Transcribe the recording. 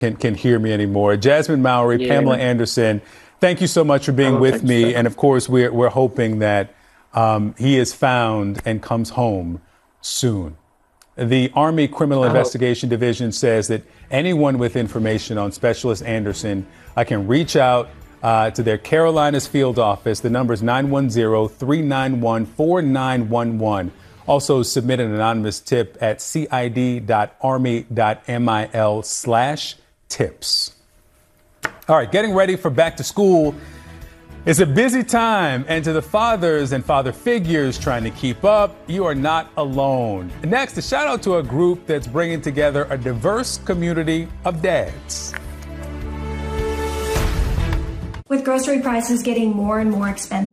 can hear me anymore. Jasmine Mowry, Yeah. Pamela Anderson, thank you so much for being with me. And of course, we're hoping that he is found and comes home soon. The Army Criminal Investigation Division says that anyone with information on Specialist Anderson can reach out to their Carolinas field office. The number is 910-391-4911. Also submit an anonymous tip at cid.army.mil/tips. All right, getting ready for back to school is a busy time, and to the fathers and father figures trying to keep up, you are not alone. Next, a shout out to a group that's bringing together a diverse community of dads. With grocery prices getting more and more expensive,